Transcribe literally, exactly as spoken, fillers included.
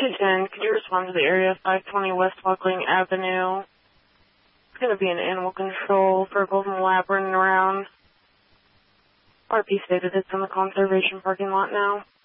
two ten, could you respond to the area five twenty West Wakeling Avenue? It's going to be an animal control for Golden Lab running around. R P stated it's in the conservation parking lot now.